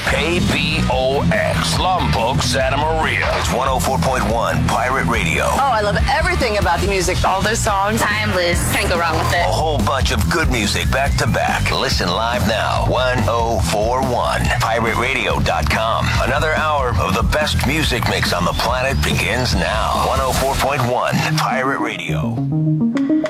KBOX, Lompoc, Santa Maria. It's 104.1 Pirate Radio. Oh, I love everything about the music. All those songs. Timeless. Can't go wrong with it. A whole bunch of good music back to back. Listen live now. 1041 PirateRadio.com. Another hour of the best music mix on the planet begins now. 104.1 Pirate Radio.